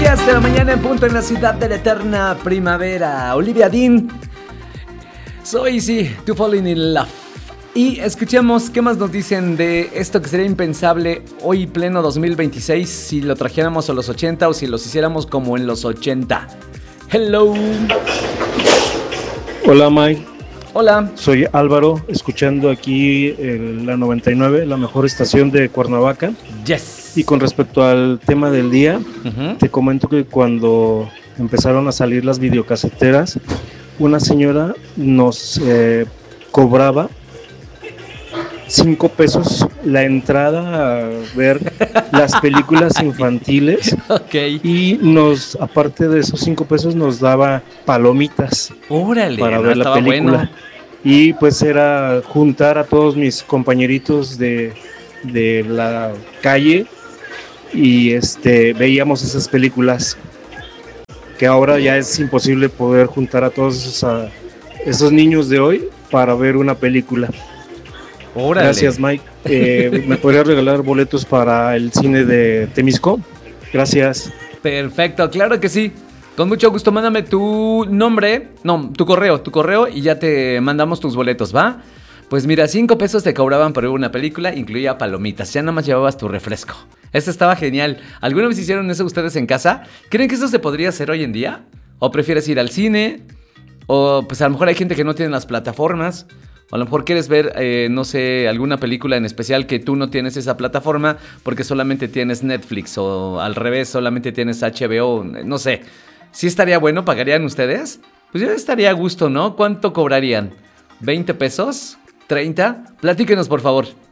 10 de la mañana en punto en la ciudad de la eterna primavera. Olivia Dean, So Easy to Falling in Love. Y escuchemos qué más nos dicen de esto que sería impensable hoy pleno 2026 si lo trajéramos a los 80 o si los hiciéramos como en los 80. Hello. Hola Mike. Hola. Soy Álvaro, escuchando aquí la 99, la mejor estación de Cuernavaca. Yes. Y con respecto al tema del día, te comento que cuando empezaron a salir las videocaseteras, una señora nos cobraba 5 pesos la entrada a ver las películas infantiles. Ok. Y aparte de esos 5 pesos, nos daba palomitas. Órale, para ver la película. Bueno. Y pues era juntar a todos mis compañeritos de la calle y veíamos esas películas, que ahora ya es imposible poder juntar a todos esos niños de hoy para ver una película. Órale. Gracias, Mike. ¿Me podrías regalar boletos para el cine de Temisco? Gracias. Perfecto, claro que sí. Con mucho gusto, mándame tu nombre, tu correo y ya te mandamos tus boletos, ¿va? Pues mira, 5 pesos te cobraban por ver una película, incluía palomitas, ya nada más llevabas tu refresco. Esto estaba genial. ¿Alguna vez hicieron eso ustedes en casa? ¿Creen que eso se podría hacer hoy en día? ¿O prefieres ir al cine? O pues a lo mejor hay gente que no tiene las plataformas. O a lo mejor quieres ver, no sé, alguna película en especial que tú no tienes esa plataforma porque solamente tienes Netflix, o al revés, solamente tienes HBO, no sé. ¿Sí estaría bueno? ¿Pagarían ustedes? Pues ya estaría a gusto, ¿no? ¿Cuánto cobrarían? ¿20 pesos? ¿30? Platíquenos, por favor.